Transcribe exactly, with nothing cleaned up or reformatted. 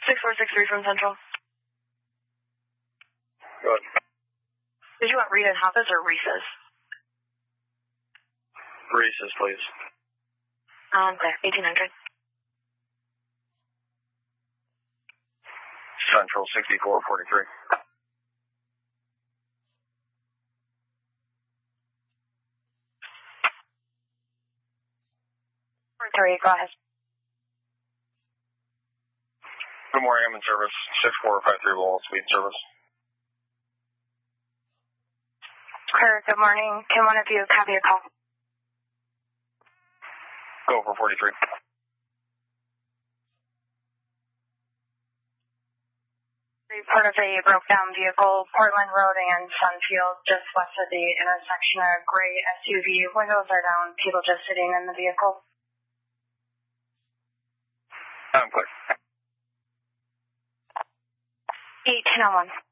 six four six three from Central. Good. Did you want Rita and Hoppus or Reese's? Reese's, please. Um, there, eighteen hundred. Central sixty-four forty-three. Three, go ahead. Good morning, I'm in service. six four five three Lowell, speed service. Clear, good morning. Can one of you copy your call? Go for forty-three. Report of a broke down vehicle, Portland Road and Sunfield, just west of the intersection. A gray S U V, windows are down, people just sitting in the vehicle. I'm clear. eighteen oh one.